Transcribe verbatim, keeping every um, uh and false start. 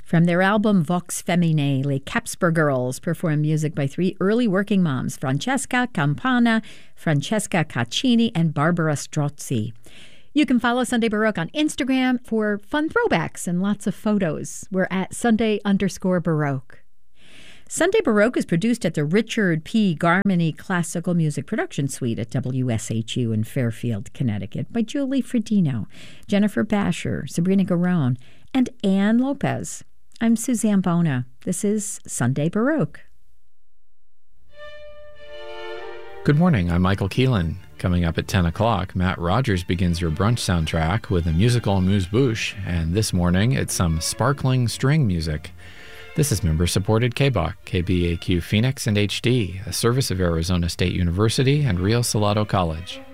From their album Vox Feminae, Les Capsper Girls perform music by three early working moms, Francesca Campana, Francesca Caccini, and Barbara Strozzi. You can follow Sunday Baroque on Instagram for fun throwbacks and lots of photos. We're at Sunday underscore Baroque. Sunday Baroque is produced at the Richard P. Garmany Classical Music Production Suite at W S H U in Fairfield, Connecticut by Julie Fredino, Jennifer Basher, Sabrina Garone, and Ann Lopez. I'm Suzanne Bona. This is Sunday Baroque. Good morning, I'm Michael Keelan. Coming up at ten o'clock, Matt Rogers begins your brunch soundtrack with a musical amuse-bouche, and this morning it's some sparkling string music. This is member-supported K B O C, K B A Q Phoenix and H D, a service of Arizona State University and Rio Salado College.